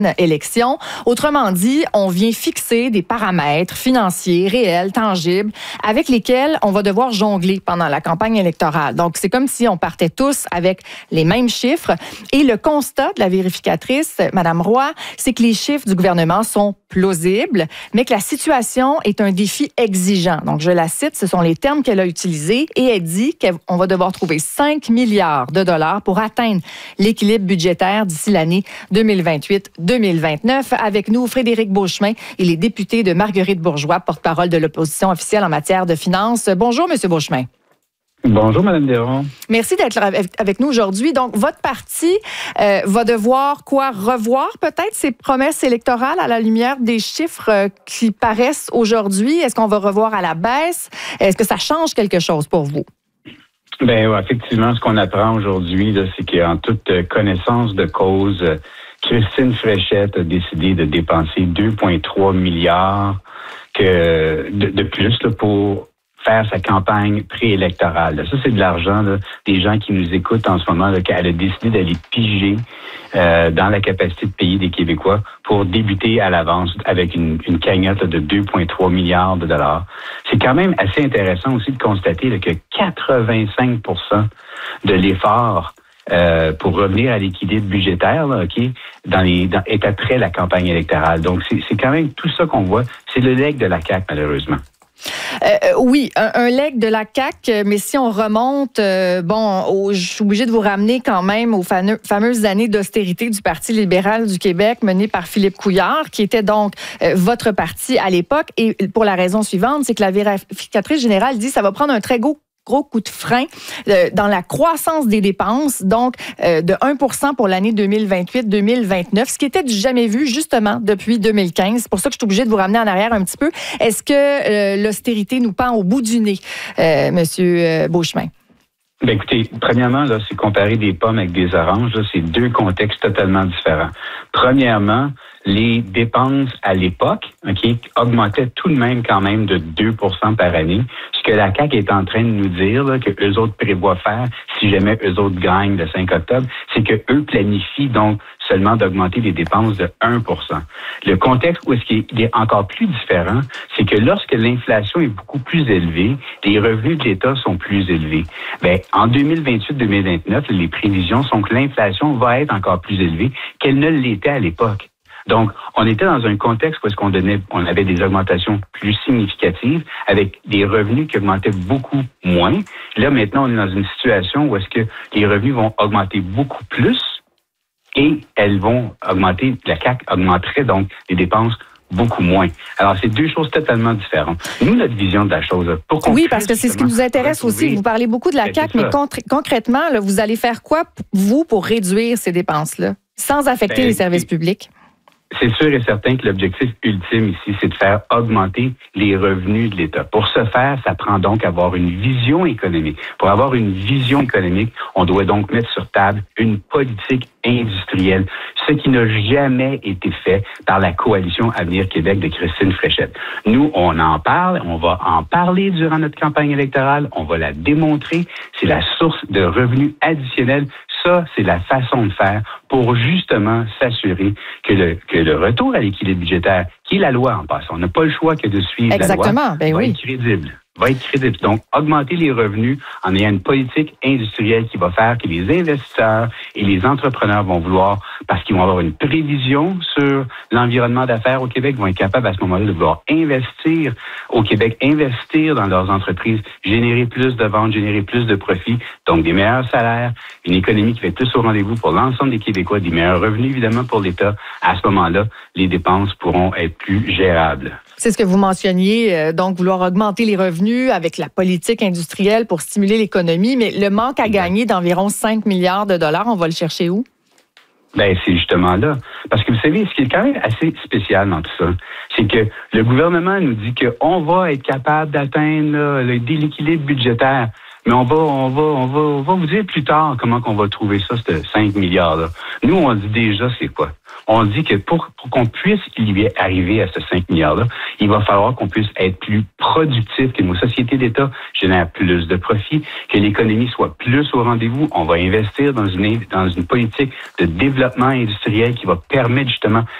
élection. Autrement dit, on vient fixer des paramètres financiers, réels, tangibles, avec lesquels on va devoir jongler pendant la campagne électorale. Donc, c'est comme si on partait tous avec les mêmes chiffres. Et le constat de la vérificatrice, Mme Roy, c'est que les chiffres du gouvernement sont plausibles, mais que la situation est un défi exigeant. Donc, je la cite, ce sont les termes qu'elle a utilisés et elle dit qu'on va devoir trouver 5 milliards de dollars pour atteindre l'équilibre budgétaire d'ici l'année 2028-2029. Avec nous, Frédéric Beauchemin, il est député de Marguerite-Bourgeois, porte-parole de l'opposition officielle en matière de finances. Bonjour, M. Beauchemin. Bonjour, Mme Desron. Merci d'être avec nous aujourd'hui. Donc, votre parti va devoir revoir peut-être ses promesses électorales à la lumière des chiffres qui paraissent aujourd'hui. Est-ce qu'on va revoir à la baisse? Est-ce que ça change quelque chose pour vous? Bien, effectivement, ce qu'on apprend aujourd'hui, c'est qu'en toute connaissance de cause, Christine Fréchette a décidé de dépenser 2,3 milliards de plus pour faire sa campagne préélectorale. Ça, c'est de l'argent des gens qui nous écoutent en ce moment, qu'elle a décidé d'aller piger dans la capacité de payer des Québécois pour débuter à l'avance avec une cagnotte de 2,3 milliards de dollars. C'est quand même assez intéressant aussi de constater que 85% de l'effort pour revenir à l'équilibre budgétaire est après la campagne électorale. Donc, c'est quand même tout ça qu'on voit. C'est le legs de la CAQ, malheureusement. Oui, un legs de la CAQ, mais si on remonte, je suis obligée de vous ramener quand même aux fameuses années d'austérité du Parti libéral du Québec mené par Philippe Couillard, qui était donc votre parti à l'époque. Et pour la raison suivante, c'est que la vérificatrice générale dit que ça va prendre un très gros coup de frein dans la croissance des dépenses, donc de 1% pour l'année 2028-2029, ce qui était du jamais vu, justement, depuis 2015. C'est pour ça que je suis obligée de vous ramener en arrière un petit peu. Est-ce que l'austérité nous pend au bout du nez, Monsieur Beauchemin? Bien, écoutez, premièrement, c'est comparer des pommes avec des oranges. C'est deux contextes totalement différents. Premièrement, les dépenses à l'époque augmentaient tout de même quand même de 2% par année. Ce que la CAQ est en train de nous dire, que eux autres prévoient faire si jamais eux autres gagnent le 5 octobre, c'est que eux planifient donc seulement d'augmenter les dépenses de 1%. Le contexte où est-ce qu'il est encore plus différent, c'est que lorsque l'inflation est beaucoup plus élevée, les revenus de l'État sont plus élevés. Bien, en 2028-2029, les prévisions sont que l'inflation va être encore plus élevée qu'elle ne l'était à l'époque. Donc, on était dans un contexte où est-ce on avait des augmentations plus significatives avec des revenus qui augmentaient beaucoup moins. Là, maintenant, on est dans une situation où est-ce que les revenus vont augmenter beaucoup plus et elles vont augmenter, la CAQ augmenterait donc les dépenses beaucoup moins. Alors, c'est deux choses totalement différentes. Nous, notre vision de la chose... Oui, parce que c'est ce qui nous intéresse aussi. Vous parlez beaucoup de la CAQ, mais concrètement, là, vous allez faire quoi, vous, pour réduire ces dépenses-là, sans affecter les services publics? C'est sûr et certain que l'objectif ultime ici, c'est de faire augmenter les revenus de l'État. Pour ce faire, ça prend donc avoir une vision économique. Pour avoir une vision économique, on doit donc mettre sur table une politique industrielle, ce qui n'a jamais été fait par la coalition Avenir Québec de Christine Fréchette. Nous, on en parle, on va en parler durant notre campagne électorale, on va la démontrer. C'est la source de revenus additionnels. Ça, c'est la façon de faire pour justement s'assurer que le retour à l'équilibre budgétaire, qui est la loi en passant, on n'a pas le choix que de suivre la loi, va être crédible. Donc, augmenter les revenus en ayant une politique industrielle qui va faire que les investisseurs et les entrepreneurs vont vouloir, parce qu'ils vont avoir une prévision sur l'environnement d'affaires au Québec, vont être capables à ce moment-là de vouloir investir au Québec, investir dans leurs entreprises, générer plus de ventes, générer plus de profits, donc des meilleurs salaires, une économie qui va être plus au rendez-vous pour l'ensemble des Québécois, des meilleurs revenus évidemment pour l'État. À ce moment-là, les dépenses pourront être plus gérables. C'est ce que vous mentionniez, donc vouloir augmenter les revenus avec la politique industrielle pour stimuler l'économie, mais le manque à gagner d'environ 5 milliards de dollars, on va le chercher où? Ben, c'est justement là. Parce que vous savez, ce qui est quand même assez spécial dans tout ça, c'est que le gouvernement nous dit qu'on va être capable d'atteindre l'équilibre budgétaire. Mais on va vous dire plus tard comment qu'on va trouver ça, ce 5 milliards-là. Nous, on dit déjà c'est quoi? On dit que pour qu'on puisse y arriver à ce 5 milliards-là, il va falloir qu'on puisse être plus productif, que nos sociétés d'État génèrent plus de profits, que l'économie soit plus au rendez-vous. On va investir dans une politique de développement industriel qui va permettre justement